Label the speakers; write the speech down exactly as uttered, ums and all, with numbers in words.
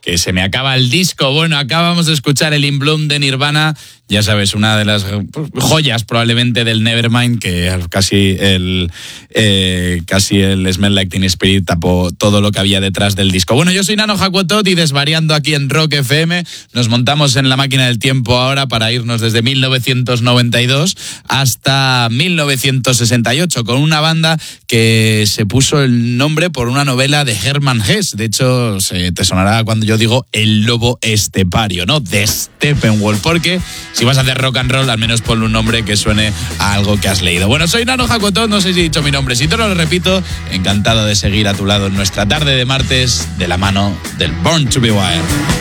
Speaker 1: que se me acaba el disco. Bueno, acabamos de escuchar el In Bloom de Nirvana, ya sabes, una de las joyas probablemente del Nevermind, que casi el eh, casi el Smell Like Teen Spirit tapó todo lo que había detrás del disco. Bueno, yo soy Nano Jacotot y desvariando aquí en Rock F M, nos montamos en la máquina del tiempo ahora para irnos desde mil novecientos noventa y dos hasta mil novecientos sesenta y ocho, con una banda que se puso el nombre por una novela de Hermann Hesse. De hecho, se te sonará cuando yo digo el lobo estepario, ¿no? De Steppenwolf, porque si vas a hacer rock and roll, al menos ponle un nombre que suene a algo que has leído. Bueno, soy Nano Jacotot, no sé si he dicho mi nombre, si te lo repito, encantado de seguir a tu lado en nuestra tarde de martes de la mano del Born to Be Wild.